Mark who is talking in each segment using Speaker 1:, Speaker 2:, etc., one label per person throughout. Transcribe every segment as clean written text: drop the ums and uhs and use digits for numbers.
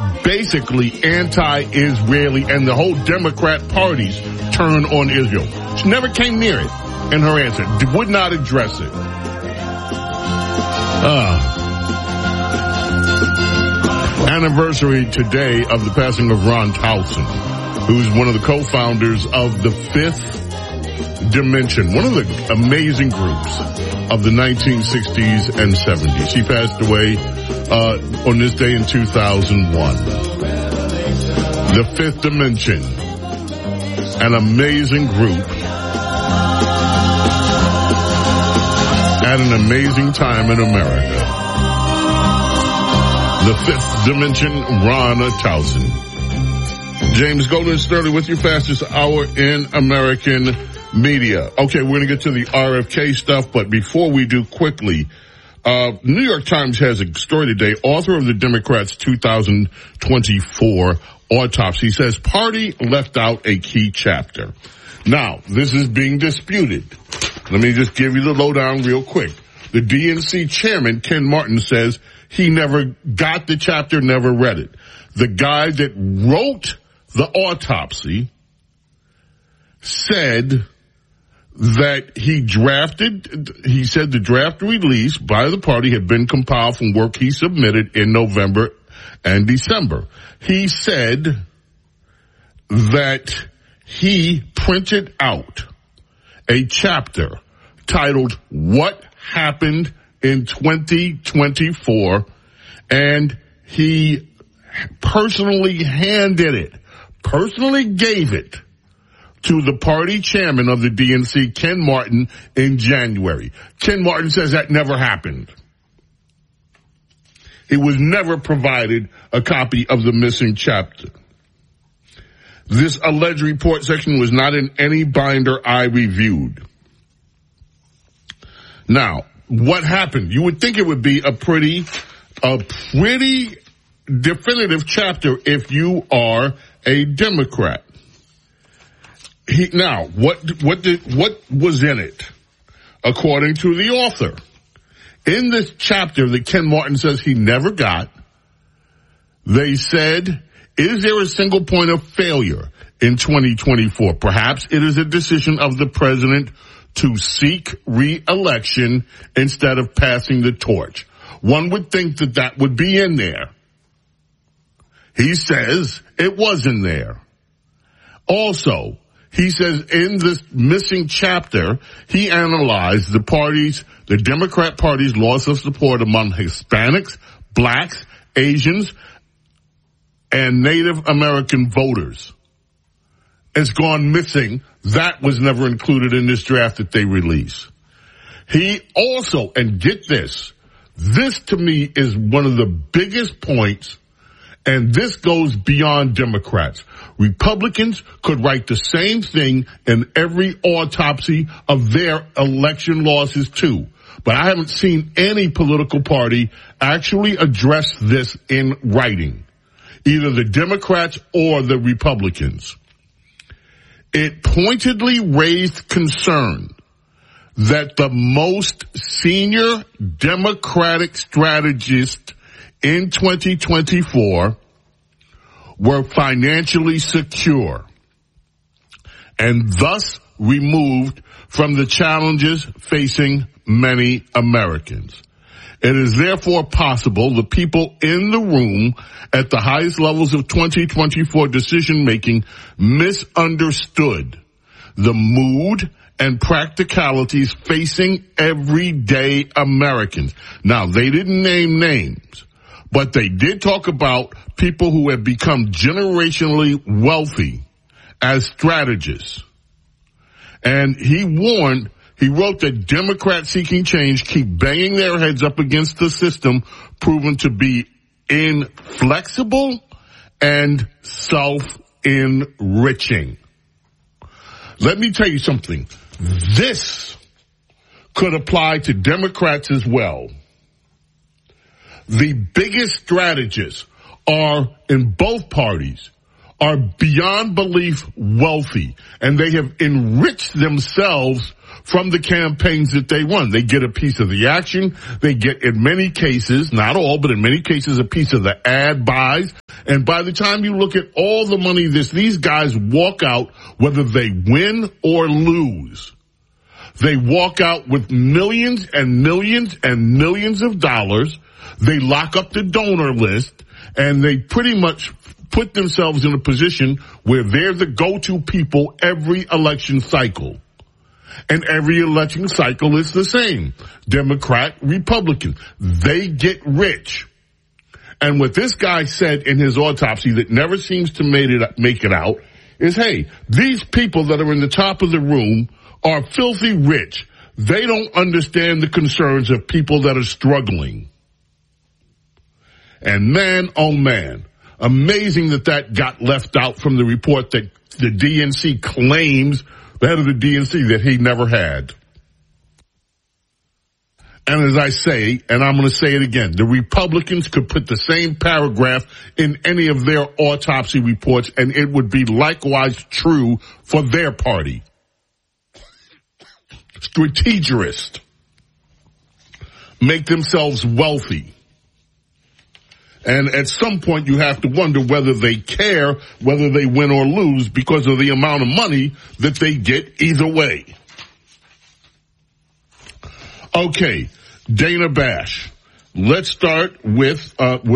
Speaker 1: basically anti-Israeli, and the whole Democrat party's turn on Israel. She never came near it in her answer. Would not address it. Anniversary today of the passing of Ron Towson, who's one of the co-founders of the Fifth Dimension, one of the amazing groups of the 1960s and 70s. He passed away on this day in 2001. The Fifth Dimension, an amazing group at an amazing time in America. The Fifth Dimension, Ron Towson. James Golden Sterling with your fastest hour in American media. Okay, we're going to get to the RFK stuff, but before we do, quickly, New York Times has a story today. Author of the Democrats' 2024 autopsy says party left out a key chapter. Now, this is being disputed. Let me just give you the lowdown real quick. The DNC chairman, Ken Martin, says he never got the chapter, never read it. The guy that wrote the autopsy said that he said the draft release by the party had been compiled from work he submitted in November and December. He said that he printed out a chapter titled What Happened in 2024, and he personally gave it to the party chairman of the DNC, Ken Martin, in January. Ken Martin says that never happened. He was never provided a copy of the missing chapter. This alleged report section was not in any binder I reviewed. Now, what happened? You would think it would be a pretty definitive chapter if you are a Democrat. What was in it? According to the author, in this chapter that Ken Martin says he never got, they said, is there a single point of failure in 2024? Perhaps it is a decision of the president to seek re-election instead of passing the torch. One would think that would be in there. He says it wasn't there. Also, he says in this missing chapter, he analyzed the Democrat Party's loss of support among Hispanics, blacks, Asians, and Native American voters. It's gone missing. That was never included in this draft that they release. He also, and get this to me is one of the biggest points, and this goes beyond Democrats. Republicans could write the same thing in every autopsy of their election losses too. But I haven't seen any political party actually address this in writing, either the Democrats or the Republicans. It pointedly raised concern that the most senior Democratic strategists in 2024 were financially secure and thus removed from the challenges facing many Americans. It is therefore possible the people in the room at the highest levels of 2024 decision-making misunderstood the mood and practicalities facing everyday Americans. Now, they didn't name names, but they did talk about people who have become generationally wealthy as strategists. And he wrote that Democrats seeking change keep banging their heads up against the system proven to be inflexible and self-enriching. Let me tell you something. This could apply to Democrats as well. The biggest strategists in both parties are beyond belief wealthy, and they have enriched themselves from the campaigns that they run. They get a piece of the action. They get, in many cases, not all, but in many cases, a piece of the ad buys. And by the time you look at all the money these guys walk out, whether they win or lose, they walk out with millions and millions and millions of dollars. They lock up the donor list, and they pretty much put themselves in a position where they're the go-to people every election cycle. And every election cycle is the same. Democrat, Republican. They get rich. And what this guy said in his autopsy that never seems to make it out is, hey, these people that are in the top of the room are filthy rich. They don't understand the concerns of people that are struggling. And man, oh man, amazing that got left out from the report that the DNC claims, the head of the DNC, that he never had. And as I say, and I'm going to say it again, the Republicans could put the same paragraph in any of their autopsy reports, and it would be likewise true for their party. Strategist. Make themselves wealthy. And at some point you have to wonder whether they care, whether they win or lose, because of the amount of money that they get either way. Okay, Dana Bash. Let's start with,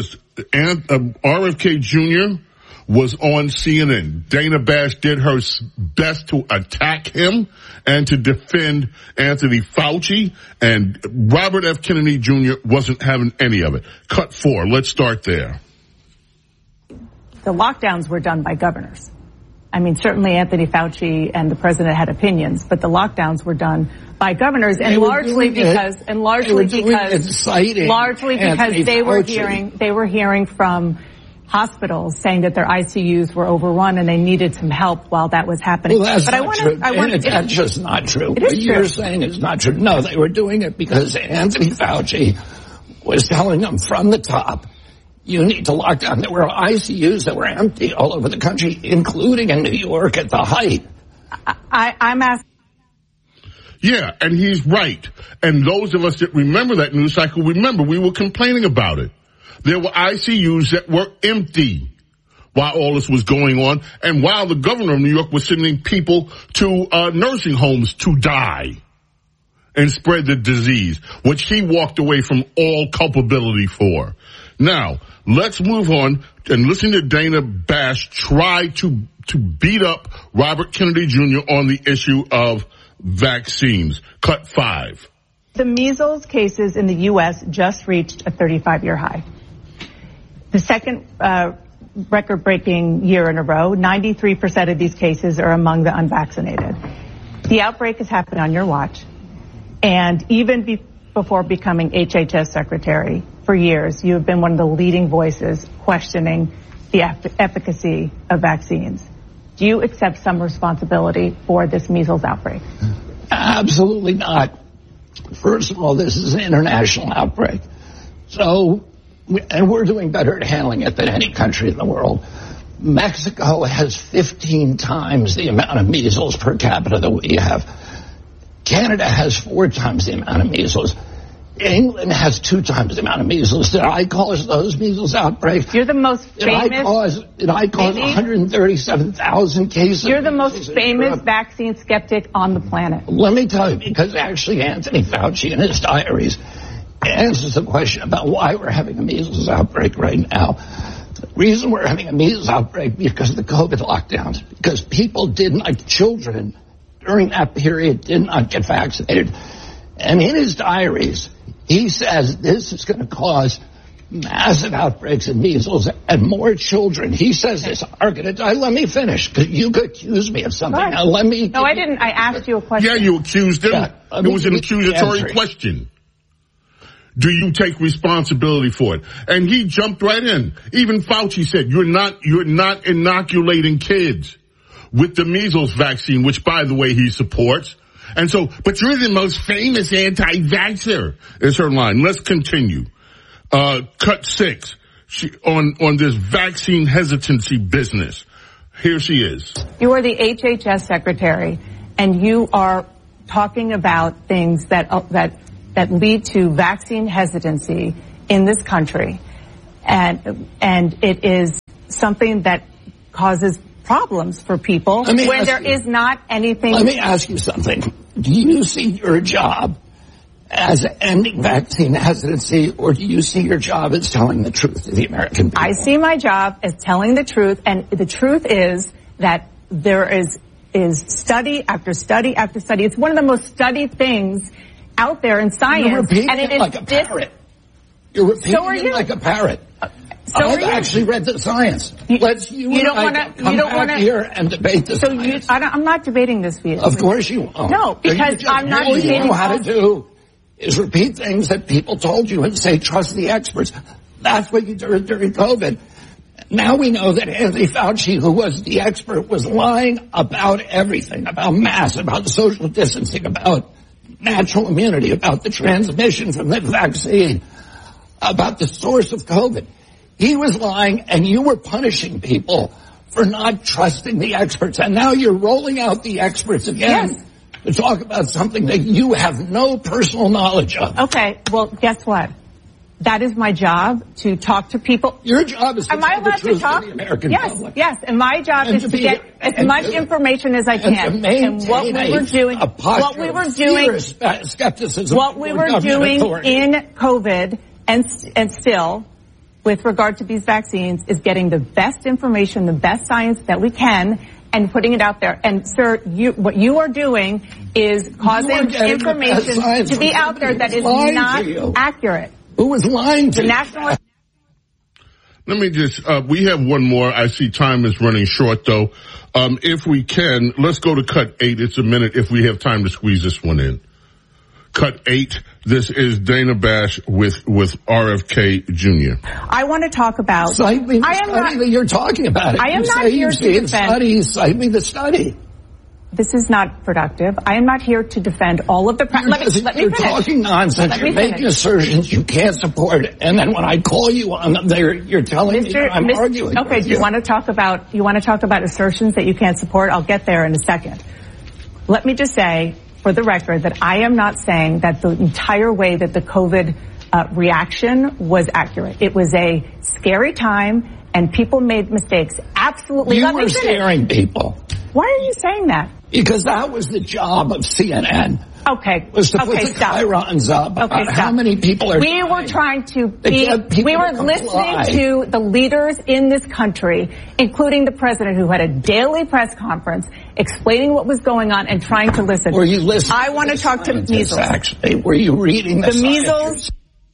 Speaker 1: RFK Jr. was on CNN. Dana Bash did her best to attack him and to defend Anthony Fauci, and Robert F. Kennedy Jr. wasn't having any of it. Cut 4. Let's start there.
Speaker 2: The lockdowns were done by governors. I mean, certainly Anthony Fauci and the president had opinions, but the lockdowns were done by governors, and largely because they were hearing from hospitals saying that their ICUs were overrun and they needed some help while that was happening.
Speaker 3: Well, that's not true. That's just not true. What you're saying is not true. No, they were doing it because Anthony Fauci was telling them from the top, you need to lock down. There were ICUs that were empty all over the country, including in New York at the height.
Speaker 2: I'm asking.
Speaker 1: Yeah, and he's right. And those of us that remember that news cycle, remember we were complaining about it. There were ICUs that were empty while all this was going on, and while the governor of New York was sending people to nursing homes to die and spread the disease, which he walked away from all culpability for. Now, let's move on and listen to Dana Bash try to beat up Robert Kennedy Jr. on the issue of vaccines. Cut 5.
Speaker 2: The measles cases in the U.S. just reached a 35-year high. The second record-breaking year in a row, 93% of these cases are among the unvaccinated. The outbreak has happened on your watch. And even before becoming HHS secretary for years, you have been one of the leading voices questioning the efficacy of vaccines. Do you accept some responsibility for this measles outbreak?
Speaker 3: Absolutely not. First of all, this is an international outbreak. And we're doing better at handling it than any country in the world. Mexico has 15 times the amount of measles per capita that we have. Canada has 4 times the amount of measles. England has 2 times the amount of measles. Did I cause those measles outbreaks?
Speaker 2: You're the most famous.
Speaker 3: Did I cause 137,000 cases?
Speaker 2: You're the most famous vaccine skeptic on the planet.
Speaker 3: Let me tell you, because actually Anthony Fauci in his diaries answers the question about why we're having a measles outbreak right now. The reason we're having a measles outbreak because of the COVID lockdowns, because people children during that period did not get vaccinated. And in his diaries, he says this is going to cause massive outbreaks of measles and more children. He says this are going to die. Let me finish, because you could accuse me of something. Now, let me.
Speaker 2: No, I didn't. I asked you a question.
Speaker 1: Yeah, you accused him. Yeah, it was an accusatory question. Do you take responsibility for it? And he jumped right in. Even Fauci said, you're not inoculating kids with the measles vaccine, which, by the way, he supports. And so, but you're the most famous anti-vaxxer, is her line. Let's continue. Cut 6. On this vaccine hesitancy business. Here she is.
Speaker 2: You are the HHS secretary, and you are talking about things that lead to vaccine hesitancy in this country, and it is something that causes problems for people when there is not anything.
Speaker 3: Let me ask you something. Do you see your job as ending vaccine hesitancy, or do you see your job as telling the truth to the American people?
Speaker 2: I see my job as telling the truth, and the truth is that there is study after study after study. It's one of the most studied things out there in science.
Speaker 3: You're repeating
Speaker 2: and it is
Speaker 3: like a parrot. You're repeating it like a parrot. I've actually read the science. You don't want to come back here and debate the science.
Speaker 2: I'm not debating this with you.
Speaker 3: Of course you won't.
Speaker 2: No, because I'm not debating.
Speaker 3: All you know how to do is repeat things that people told you and say, trust the experts. That's what you did during COVID. Now we know that Anthony Fauci, who was the expert, was lying about everything, about masks, about social distancing, about natural immunity, about the transmission from the vaccine, about the source of COVID. He was lying, and you were punishing people for not trusting the experts. And now you're rolling out the experts again to talk about something that you have no personal knowledge of.
Speaker 2: Okay, well, guess what? That is my job, to talk to people.
Speaker 3: Your job is to tell the truth to the American public.
Speaker 2: Yes, and my job is to get as much information as I can.
Speaker 3: And
Speaker 2: what we were doing in COVID and still, with regard to these vaccines, is getting the best information, the best science that we can, and putting it out there. And, sir, what you are doing is causing information to be out there that is not accurate.
Speaker 3: Who was lying to you?
Speaker 1: Let me just, we have one more. I see time is running short, though. If we can, let's go to cut 8. It's a minute if we have time to squeeze this one in. Cut 8. This is Dana Bash with RFK Jr.
Speaker 2: I want to talk about...
Speaker 3: Cite me the study that you're talking about.
Speaker 2: I am not here to defend...
Speaker 3: Cite me the study.
Speaker 2: This is not productive. I am not here to defend all of the...
Speaker 3: You're talking nonsense. You're making assertions you can't support. And then when I call you on them, you're telling me that I'm arguing.
Speaker 2: Okay, do you want to talk about assertions that you can't support? I'll get there in a second. Let me just say, for the record, that I am not saying that the entire way that the COVID reaction was accurate. It was a scary time, and people made mistakes. Absolutely.
Speaker 3: You were scaring people.
Speaker 2: Why are you saying that?
Speaker 3: Because that was the job of CNN.
Speaker 2: Okay.
Speaker 3: Was to put the chyrons up. Okay, how many people are...
Speaker 2: We were trying to we were listening to the leaders in this country, including the president, who had a daily press conference explaining what was going on and trying to listen.
Speaker 3: Were you listening?
Speaker 2: I want to talk to measles.
Speaker 3: Actually, were you reading the
Speaker 2: measles?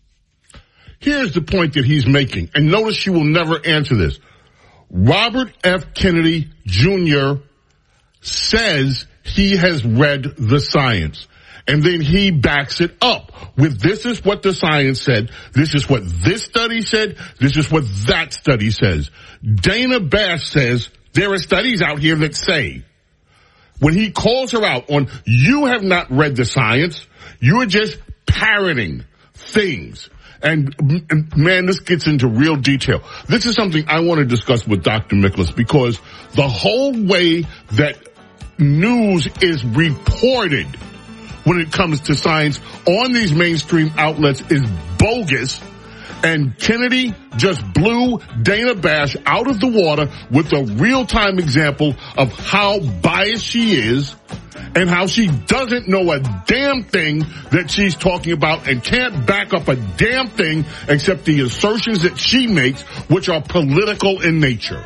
Speaker 1: Here's the point that he's making, and notice she will never answer this. Robert F. Kennedy Jr. says he has read the science, and then he backs it up with, this is what the science said, this is what this study said, this is what that study says. Dana Bash says there are studies out here that say, when he calls her out on, you have not read the science, you are just parroting things. And man, this gets into real detail. This is something I want to discuss with Dr. Miklas, because the whole way that news is reported when it comes to science on these mainstream outlets is bogus. And Kennedy just blew Dana Bash out of the water with a real-time example of how biased she is and how she doesn't know a damn thing that she's talking about and can't back up a damn thing except the assertions that she makes, which are political in nature.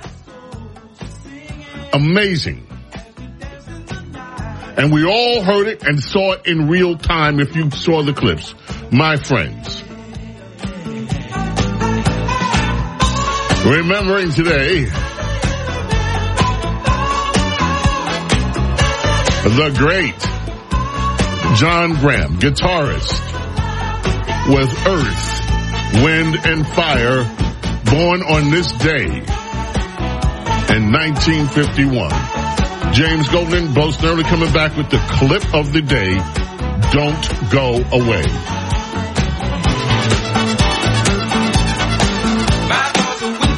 Speaker 1: Amazing. And we all heard it and saw it in real time if you saw the clips. My friends. Remembering today, the great John Graham, guitarist with Earth, Wind, and Fire, born on this day in 1951. James Golden, Bo Snerdley coming back with the clip of the day, Don't Go Away.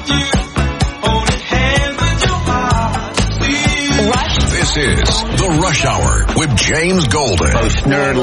Speaker 4: This is The Rush Rush Hour with James Golden.
Speaker 5: Most nerd